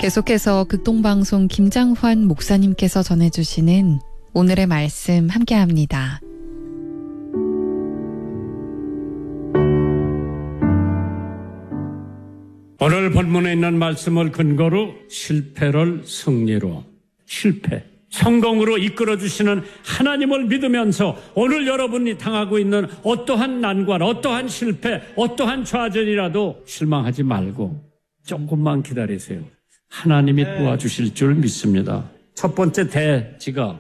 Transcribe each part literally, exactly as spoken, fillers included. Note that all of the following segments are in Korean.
계속해서 극동방송 김장환 목사님께서 전해주시는 오늘의 말씀 함께합니다. 오늘 본문에 있는 말씀을 근거로 실패를 승리로, 실패, 성공으로 이끌어주시는 하나님을 믿으면서 오늘 여러분이 당하고 있는 어떠한 난관, 어떠한 실패, 어떠한 좌절이라도 실망하지 말고 조금만 기다리세요. 하나님이 도와주실 줄 믿습니다. 첫 번째 대지가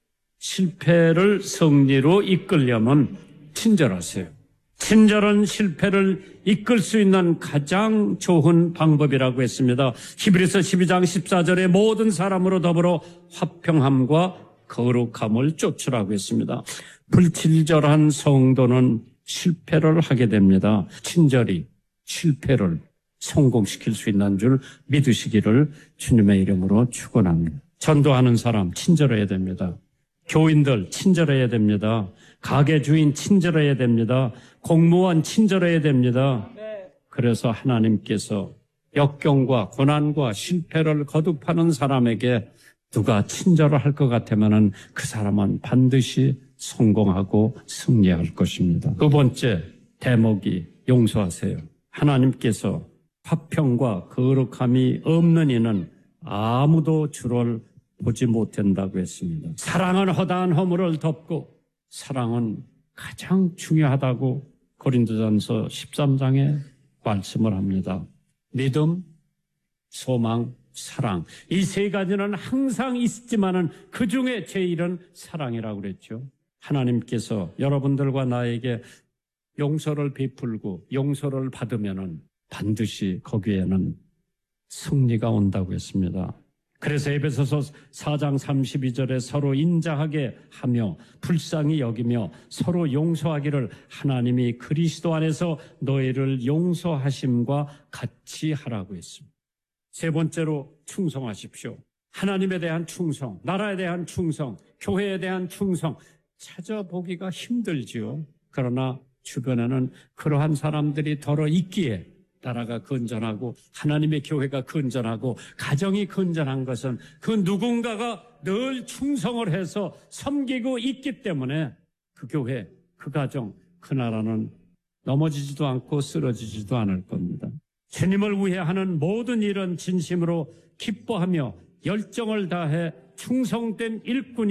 실패를 승리로 이끌려면 친절하세요. 친절은 실패를 이끌 수 있는 가장 좋은 방법이라고 했습니다. 히브리서 십이 장 십사 절에 모든 사람으로 더불어 화평함과 거룩함을 쫓으라고 했습니다. 불친절한 성도는 실패를 하게 됩니다. 친절이 실패를 성공시킬 수 있는 줄 믿으시기를 주님의 이름으로 축원합니다. 전도하는 사람 친절해야 됩니다. 교인들 친절해야 됩니다. 가게 주인 친절해야 됩니다. 공무원 친절해야 됩니다. 그래서 하나님께서 역경과 고난과 실패를 거듭하는 사람에게 누가 친절을 할 것 같으면 그 사람은 반드시 성공하고 승리할 것입니다. 두 번째 대목이 용서하세요. 하나님께서 화평과 거룩함이 없는 이는 아무도 주를 보지 못한다고 했습니다. 사랑은 허다한 허물을 덮고 사랑은 가장 중요하다고 고린도전서 십삼 장에 말씀을 합니다. 믿음, 소망, 사랑. 이 세 가지는 항상 있지만은 그 중에 제일은 사랑이라고 그랬죠. 하나님께서 여러분들과 나에게 용서를 베풀고 용서를 받으면은 반드시 거기에는 승리가 온다고 했습니다. 그래서 에베소서 사 장 삼십이 절에 서로 인자하게 하며 불쌍히 여기며 서로 용서하기를 하나님이 그리스도 안에서 너희를 용서하심과 같이 하라고 했습니다. 세 번째로 충성하십시오. 하나님에 대한 충성, 나라에 대한 충성, 교회에 대한 충성 찾아보기가 힘들지요. 그러나 주변에는 그러한 사람들이 더러 있기에 나라가 건전하고 하나님의 교회가 건전하고 가정이 건전한 것은 그 누군가가 늘 충성을 해서 섬기고 있기 때문에 그 교회, 그 가정, 그 나라는 넘어지지도 않고 쓰러지지도 않을 겁니다. 주님을 위해 하는 모든 일은 진심으로 기뻐하며 열정을 다해 충성된 일꾼이